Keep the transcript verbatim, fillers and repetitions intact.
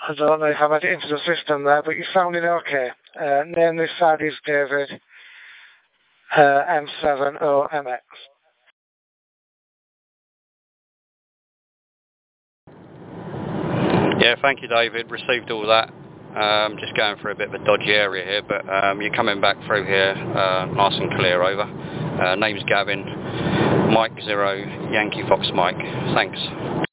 I don't know if I made it into the system there, but you're sounding okay. Uh, name this side is David, uh, M seven O M X. Yeah, thank you, David. Received all that. Um, just going through a bit of a dodgy area here, but um, you're coming back through here uh, nice and clear, over. Uh, name's Gavin, Mike Zero, Yankee Fox Mike. Thanks.